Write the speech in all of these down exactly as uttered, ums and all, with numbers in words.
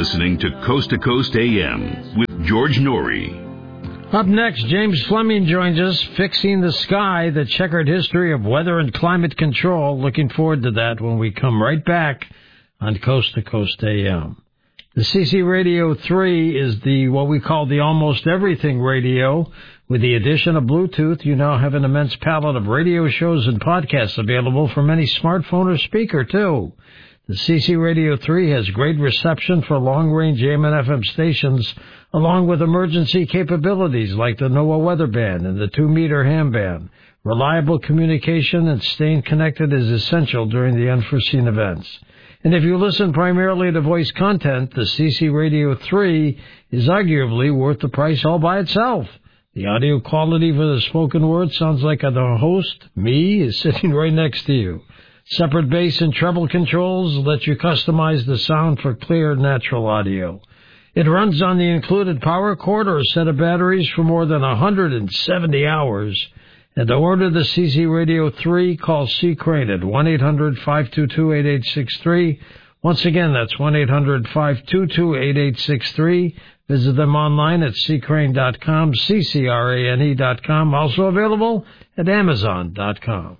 listening to Coast to Coast A M with George Norrie. Up next, James Fleming joins us, Fixing the Sky, the checkered history of weather and climate control. Looking forward to that when we come right back on Coast to Coast A M. The C C Radio three is the what we call the almost everything radio. With the addition of Bluetooth, you now have an immense palette of radio shows and podcasts available from any smartphone or speaker, too. The C C Radio three has great reception for long-range A M and F M stations, along with emergency capabilities like the NOAA weather band and the two-meter ham band. Reliable communication and staying connected is essential during the unforeseen events. And if you listen primarily to voice content, the C C Radio three is arguably worth the price all by itself. The audio quality for the spoken word sounds like the host, me, is sitting right next to you. Separate bass and treble controls let you customize the sound for clear, natural audio. It runs on the included power cord or a set of batteries for more than one hundred seventy hours. And to order the C C Radio three, call C. Crane at one eight hundred five two two eight eight six three. Once again, that's one eight hundred five two two eight eight six three. Visit them online at c crane dot com, C C R A N E dot com. Also available at amazon dot com.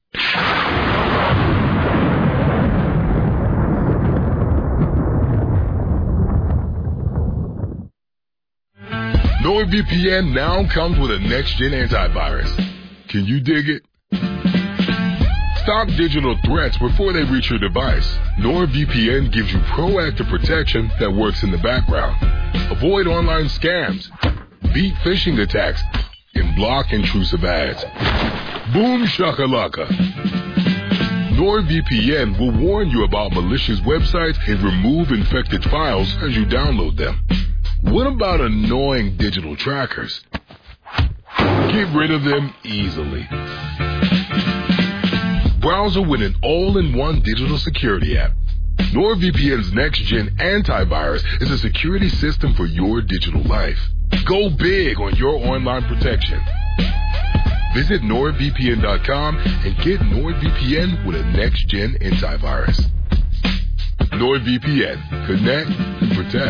NordVPN now comes with a next-gen antivirus. Can you dig it? Stop digital threats before they reach your device. NordVPN gives you proactive protection that works in the background. Avoid online scams, beat phishing attacks, and block intrusive ads. Boom shakalaka. NordVPN will warn you about malicious websites and remove infected files as you download them. What about annoying digital trackers? Get rid of them easily. Browser with an all-in-one digital security app. NordVPN's next-gen antivirus is a security system for your digital life. Go big on your online protection. Visit nord V P N dot com and get NordVPN with a next-gen antivirus. NordVPN. Connect and protect.